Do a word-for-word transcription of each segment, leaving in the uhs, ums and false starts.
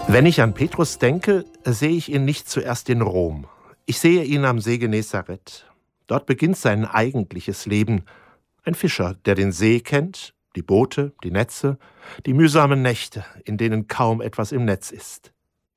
Wenn ich an Petrus denke, sehe ich ihn nicht zuerst in Rom. Ich sehe ihn am See Genezareth. Dort beginnt sein eigentliches Leben. Ein Fischer, der den See kennt, die Boote, die Netze, die mühsamen Nächte, in denen kaum etwas im Netz ist.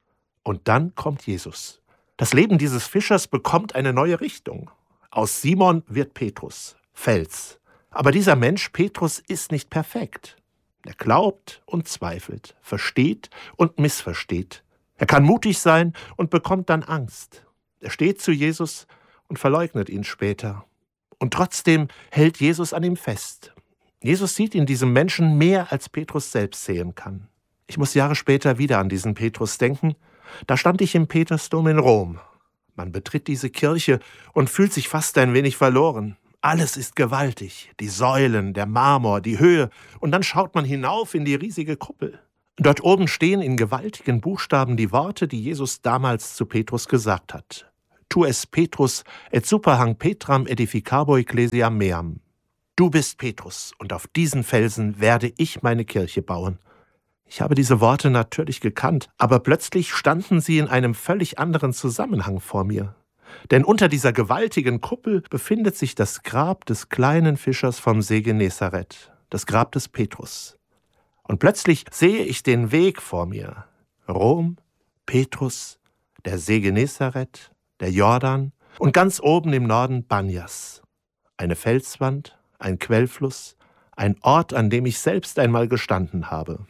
Und dann kommt Jesus. Das Leben dieses Fischers bekommt eine neue Richtung. Aus Simon wird Petrus, Fels. Aber dieser Mensch, Petrus, ist nicht perfekt. Er glaubt und zweifelt, versteht und missversteht. Er kann mutig sein und bekommt dann Angst. Er steht zu Jesus und verleugnet ihn später. Und trotzdem hält Jesus an ihm fest. Jesus sieht in diesem Menschen mehr, als Petrus selbst sehen kann. Ich muss Jahre später wieder an diesen Petrus denken. Da stand ich im Petersdom in Rom. Man betritt diese Kirche und fühlt sich fast ein wenig verloren. Alles ist gewaltig, die Säulen, der Marmor, die Höhe, und dann schaut man hinauf in die riesige Kuppel. Dort oben stehen in gewaltigen Buchstaben die Worte, die Jesus damals zu Petrus gesagt hat. Tu es Petrus, et superhang Petram edificabo ecclesia meam. Du bist Petrus, und auf diesen Felsen werde ich meine Kirche bauen. Ich habe diese Worte natürlich gekannt, aber plötzlich standen sie in einem völlig anderen Zusammenhang vor mir. Denn unter dieser gewaltigen Kuppel befindet sich das Grab des kleinen Fischers vom See Genezareth, das Grab des Petrus. Und plötzlich sehe ich den Weg vor mir. Rom, Petrus, der See Genezareth, der Jordan und ganz oben im Norden Banjas. Eine Felswand, ein Quellfluss, ein Ort, an dem ich selbst einmal gestanden habe.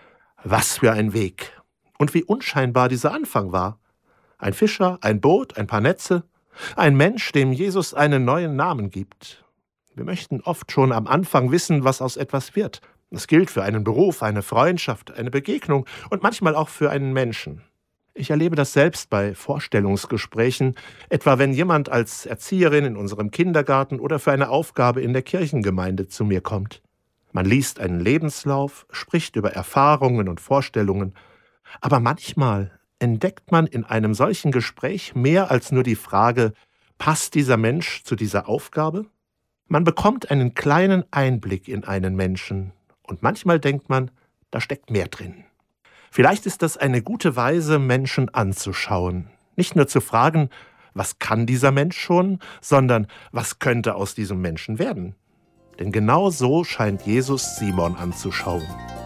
Was für ein Weg! Und wie unscheinbar dieser Anfang war. Ein Fischer, ein Boot, ein paar Netze, ein Mensch, dem Jesus einen neuen Namen gibt. Wir möchten oft schon am Anfang wissen, was aus etwas wird. Das gilt für einen Beruf, eine Freundschaft, eine Begegnung und manchmal auch für einen Menschen. Ich erlebe das selbst bei Vorstellungsgesprächen, etwa wenn jemand als Erzieherin in unserem Kindergarten oder für eine Aufgabe in der Kirchengemeinde zu mir kommt. Man liest einen Lebenslauf, spricht über Erfahrungen und Vorstellungen, aber manchmal entdeckt man in einem solchen Gespräch mehr als nur die Frage, passt dieser Mensch zu dieser Aufgabe? Man bekommt einen kleinen Einblick in einen Menschen und manchmal denkt man, da steckt mehr drin. Vielleicht ist das eine gute Weise, Menschen anzuschauen. Nicht nur zu fragen, was kann dieser Mensch schon, sondern was könnte aus diesem Menschen werden? Denn genau so scheint Jesus Simon anzuschauen.